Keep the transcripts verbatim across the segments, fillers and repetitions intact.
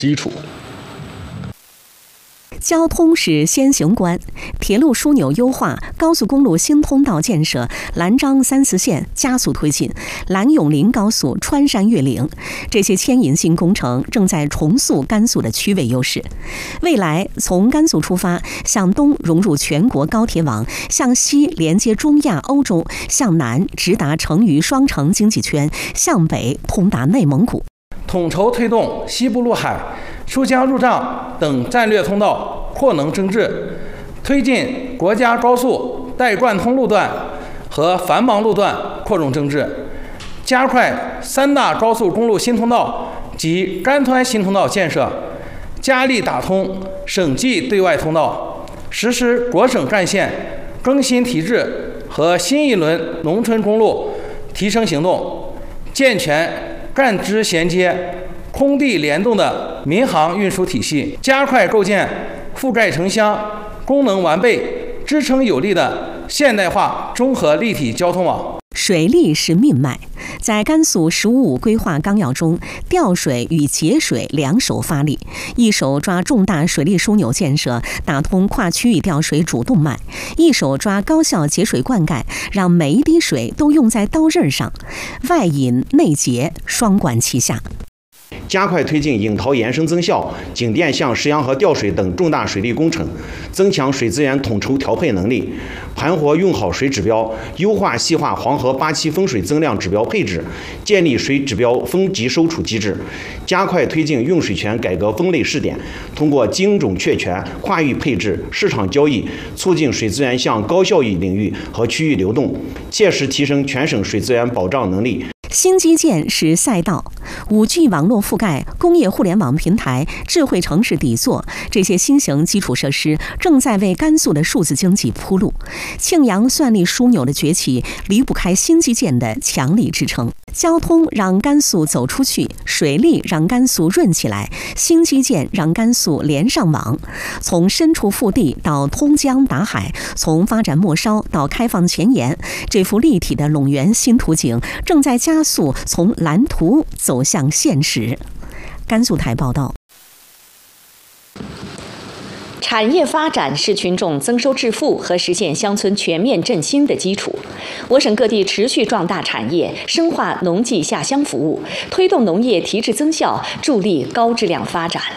基础。 交通是先行关，铁路枢纽优化、高速公路新通道建设、兰漳三四线加速推进，兰永林高速穿山越岭，这些牵引性工程正在重塑甘肃的区位优势。未来从甘肃出发，向东融入全国高铁网，向西连接中亚、欧洲，向南直达成渝双城经济圈，向北通达内蒙古。 统筹推动西部陆海、出江入藏等战略通道扩能增质，推进国家高速带贯通路段和繁忙路段扩容增质，加快三大高速公路新通道及甘湍新通道建设，加力打通省际对外通道，实施国省干线更新提质和新一轮农村公路提升行动，健全干支衔接、空地联动的民航运输体系，加快构建覆盖城乡、功能完备、支撑有力的现代化综合立体交通网。 水利是命脉，在甘肃“十五五”规划纲要中，调水与节水两手发力，一手抓重大水利枢纽建设，打通跨区域调水主动脉；一手抓高效节水灌溉，让每一滴水都用在刀刃上，外引内节，双管齐下。 加快推进颍桃延伸增效、景甸向石洋河调水等重大水利工程，增强水资源统筹调配能力，盘活用好水指标，优化细化黄河八期风水增量指标配置，建立水指标分级收储机制，加快推进用水权改革分类试点，通过精准确权、跨域配置、市场交易，促进水资源向高效益领域和区域流动，切实提升全省水资源保障能力。 新基建是赛道，五 G 网络覆盖、工业互联网平台、智慧城市底座，这些新型基础设施正在为甘肃的数字经济铺路。庆阳算力枢纽的崛起离不开新基建的强力支撑。交通让甘肃走出去，水利让甘肃润起来，新基建让甘肃连上网。从深处腹地到通江达海，从发展末梢到开放前沿，这幅立体的陇源新图景正在加速从蓝图走向现实。甘肃台报道。 产业发展是群众增收致富和实现乡村全面振兴的基础。我省各地持续壮大产业，深化农技下乡服务，推动农业提质增效，助力高质量发展。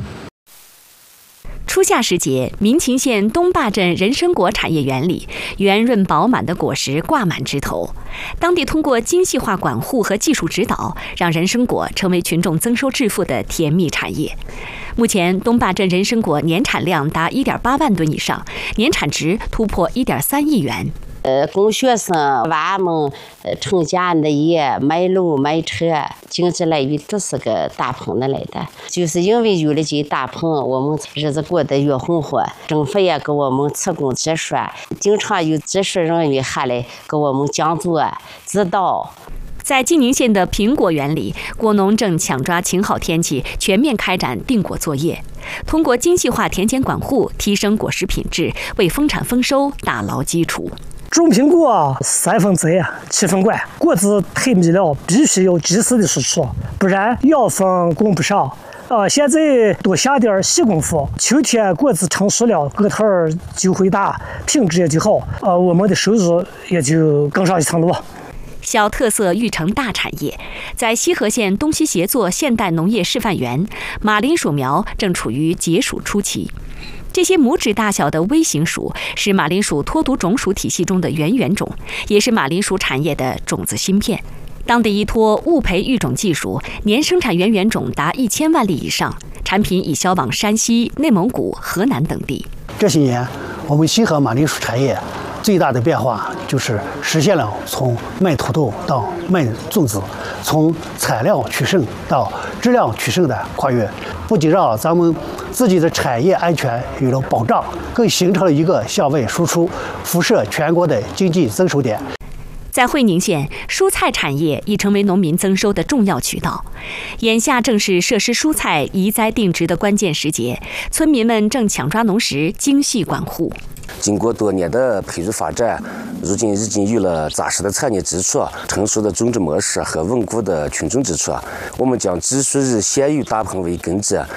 初夏时节，民勤县东坝镇人参果产业园里，圆润饱满的果实挂满枝头。当地通过精细化管护和技术指导，让人参果成为群众增收致富的甜蜜产业。目前，东坝镇人参果年产量达 一点八万吨以上，年产值突破 一点三亿元。 呃，供学生娃们呃成家立业、买楼买车，经济来源都是个大棚的来的。就是因为有了这大棚，我们日子过得越红火。政府也给我们提供技术，经常有技术人员下来给我们讲座指导。 在晋宁县的苹果园里，果农正抢抓晴好天气，全面开展定果作业。通过精细化田间管护，提升果实品质，为丰产丰收打牢基础。 种苹果三分栽，七分管，果子太密了，必须要及时的输出，不然养分供不上。呃，现在多下点细功夫，秋天果子成熟了，个头儿就会大，品质也就好，呃，我们的收入也就更上一层楼。 小特色育成大产业，在西河县东西协作现代农业示范园，马铃薯苗正处于结薯初期。这些拇指大小的微型薯是马铃薯脱毒种属体系中的圆圆种，也是马铃薯产业的种子芯片。当地依托物培育种技术，年生产圆圆种达一千万粒以上，产品已销往山西、内蒙古、河南等地。 这些年，我们西河马铃薯产业最大的变化就是实现了从卖土豆到卖种子，从产量取胜到质量取胜的跨越，不仅让咱们自己的产业安全有了保障，更形成了一个向外输出、辐射全国的经济增收点。 在会宁县，蔬菜产业已成为农民增收的重要渠道。眼下正是设施蔬菜移栽定植的关键时节，村民们正抢抓农时，精细管护。 经过多年的培育发展，如今已经有了扎实的产业基础、成熟的种植模式和稳固的群众基础。我们将继续以县域大棚为根基，